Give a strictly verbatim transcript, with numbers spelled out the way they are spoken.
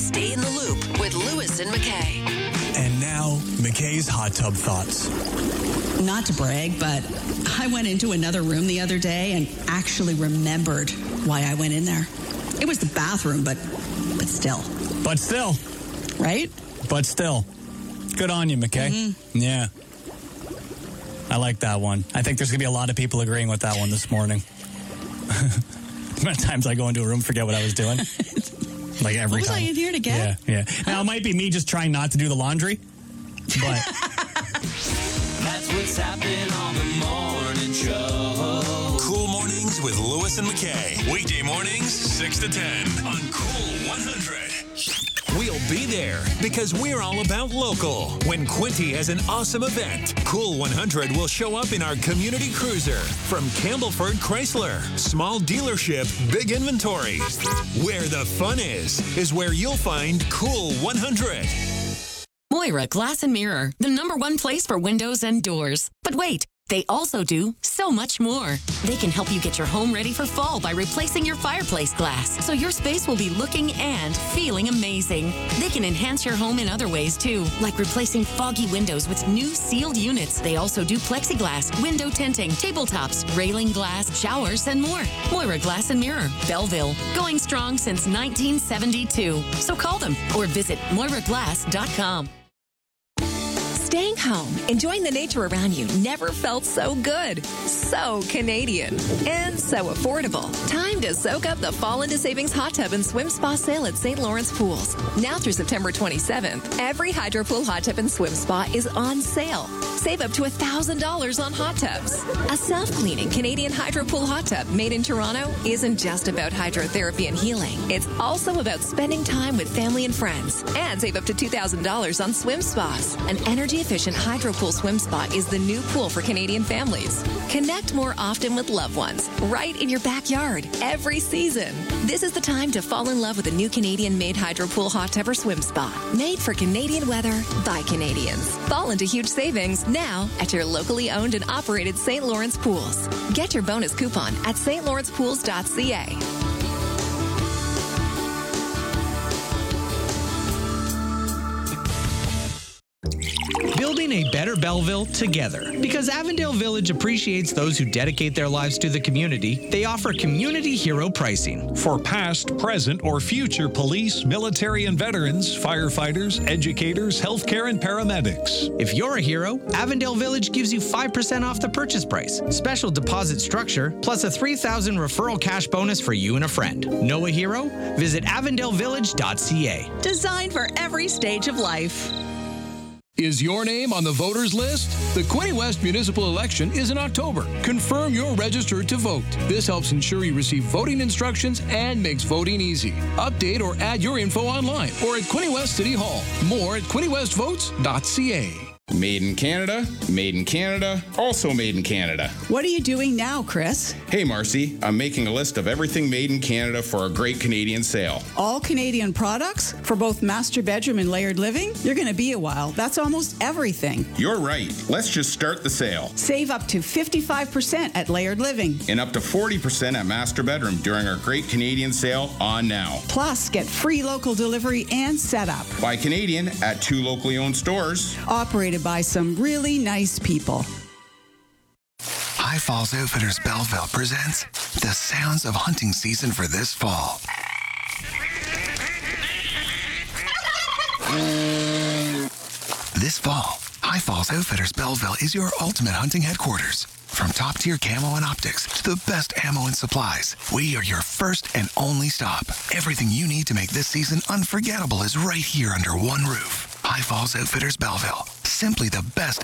Stay in the Loop with Lewis and McKay. And now, McKay's hot tub thoughts. Not to brag, but I went into another room the other day and actually remembered why I went in there. It was the bathroom, but but still. But still. Right? But still. Good on you, McKay. Mm-hmm. Yeah. I like that one. I think there's going to be a lot of people agreeing with that one this morning. Many times I go into a room, forget what I was doing. Like every what time. What was I in here to get? Yeah, yeah. Now, it might be me just trying not to do the laundry, but... That's what's happening on the morning show. Cool Mornings with Lewis and McKay. Weekday mornings, six to ten on Cool one hundred. We'll be there because we're all about local. When Quinty has an awesome event, Cool one hundred will show up in our community cruiser from Campbellford Chrysler. Small dealership, big inventory. Where the fun is, is where you'll find Cool one hundred. Moira Glass and Mirror, the number one place for windows and doors. But wait, they also do so much more. They can help you get your home ready for fall by replacing your fireplace glass, so your space will be looking and feeling amazing. They can enhance your home in other ways, too, like replacing foggy windows with new sealed units. They also do plexiglass, window tinting, tabletops, railing glass, showers, and more. Moira Glass and Mirror, Belleville, going strong since nineteen seventy-two. So call them or visit moira glass dot com. Staying home, enjoying the nature around you never felt so good. So Canadian. And so affordable. Time to soak up the Fall into Savings Hot Tub and Swim Spa sale at Saint Lawrence Pools. Now through September twenty-seventh, every Hydro Pool Hot Tub and Swim Spa is on sale. Save up to one thousand dollars on hot tubs. A self-cleaning Canadian Hydro Pool hot tub made in Toronto isn't just about hydrotherapy and healing. It's also about spending time with family and friends. And save up to two thousand dollars on swim spas. An energy-efficient Hydro Pool Swim Spa is the new pool for Canadian families. Connect more often with loved ones, right in your backyard, every season. This is the time to fall in love with a new Canadian-made Hydro Pool hot tub or swim spa. Made for Canadian weather by Canadians. Fall into huge savings now at your locally owned and operated Saint Lawrence Pools. Get your bonus coupon at s t lawrence pools dot c a. Building a better Belleville together. Because Avondale Village appreciates those who dedicate their lives to the community, they offer community hero pricing. For past, present, or future police, military and veterans, firefighters, educators, healthcare, and paramedics. If you're a hero, Avondale Village gives you five percent off the purchase price, special deposit structure, plus a three thousand dollars referral cash bonus for you and a friend. Know a hero? Visit avondale village dot c a. Designed for every stage of life. Is your name on the voters list? The Quinte West municipal election is in October. Confirm you're registered to vote. This helps ensure you receive voting instructions and makes voting easy. Update or add your info online or at Quinte West City Hall. More at quinte west votes dot c a. Made in Canada, made in Canada, also made in Canada. What are you doing now, Chris? Hey, Marcy, I'm making a list of everything made in Canada for a great Canadian sale. All Canadian products for both master bedroom and layered living? You're going to be a while. That's almost everything. You're right. Let's just start the sale. Save up to fifty-five percent at layered living. And up to forty percent at master bedroom during our great Canadian sale on now. Plus, get free local delivery and setup. Buy Canadian at two locally owned stores. Operated by some really nice people. High Falls Outfitters Belleville presents the sounds of hunting season for this fall. This fall, High Falls Outfitters Belleville is your ultimate hunting headquarters. From top-tier camo and optics to the best ammo and supplies, we are your first and only stop. Everything you need to make this season unforgettable is right here under one roof. High Falls Outfitters Belleville. Simply the best